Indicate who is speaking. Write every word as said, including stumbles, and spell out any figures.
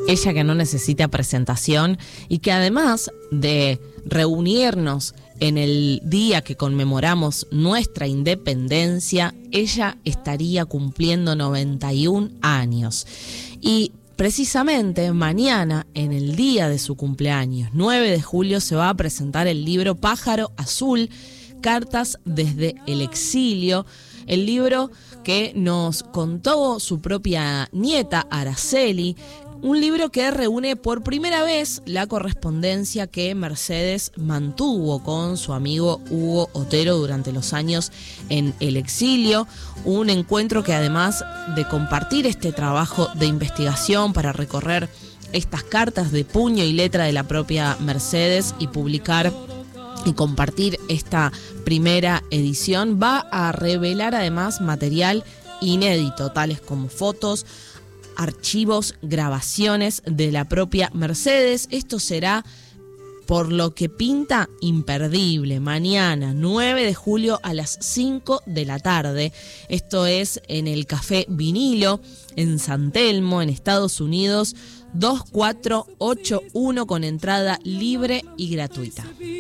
Speaker 1: ella que no necesita presentación y que además de reunirnos en el día que conmemoramos nuestra independencia, ella estaría cumpliendo noventa y un años. Y precisamente mañana, en el día de su cumpleaños, nueve de julio, se va a presentar el libro Pájaro Azul, Cartas desde el Exilio, el libro que nos contó su propia nieta Araceli, un libro que reúne por primera vez la correspondencia que Mercedes mantuvo con su amigo Hugo Otero durante los años en el exilio, un encuentro que además de compartir este trabajo de investigación para recorrer estas cartas de puño y letra de la propia Mercedes y publicar y compartir esta primera edición, va a revelar además material inédito, tales como fotos, archivos, grabaciones de la propia Mercedes. Esto será, por lo que pinta, imperdible. Mañana, nueve de julio a las cinco de la tarde. Esto es en el Café Vinilo, en San Telmo, en Estados Unidos, dos cuatro ocho uno, con entrada libre y gratuita.